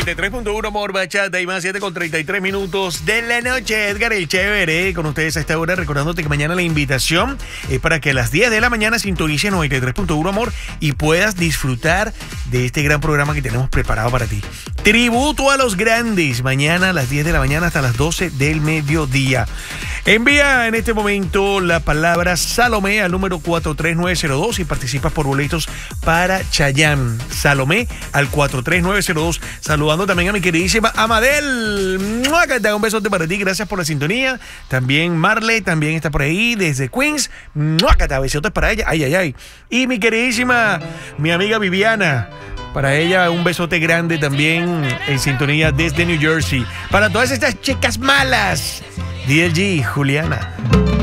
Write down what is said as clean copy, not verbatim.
93.1 Amor Bachata y más 7:33 de la noche. Edgar el Chévere con ustedes a esta hora, recordándote que mañana la invitación es para que a las 10 de la mañana sintonices 93.1 Amor y puedas disfrutar de este gran programa que tenemos preparado para ti. Tributo a los grandes, mañana a las 10 de la mañana hasta las 12 del mediodía. Envía en este momento la palabra Salomé al número 43902 y participas por boletos para Chayanne. Salomé al 43902. Saludando también a mi queridísima Amadel. Un besote para ti, gracias por la sintonía. También Marley, también está por ahí desde Queens. Besotes para ella. Ay, ay, ay. Y mi queridísima, mi amiga Viviana. Para ella un besote grande también en sintonía desde New Jersey. Para todas estas chicas malas, DLG, Juliana.